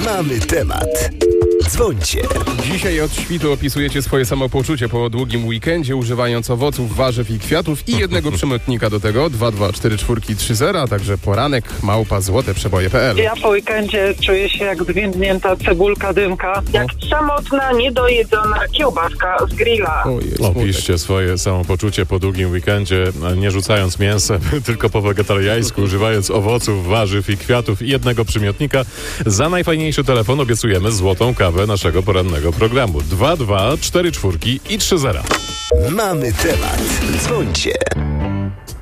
Mamy temat. Dzwońcie. Dzisiaj od świtu opisujecie swoje samopoczucie po długim weekendzie, używając owoców, warzyw i kwiatów i jednego przymiotnika do tego 2244330, a także poranek @złoteprzeboje.pl. Ja po weekendzie czuję się jak zwiędnięta cebulka dymka, jak samotna, niedojedzona kiełbaska z grilla. Opiszcie swoje samopoczucie po długim weekendzie, nie rzucając mięsem, tylko po wegetariańsku, używając owoców, warzyw i kwiatów i jednego przymiotnika. Za najfajniejszy telefon obiecujemy złotą kawę naszego porannego programu. 2244330. Mamy temat. Dzwońcie.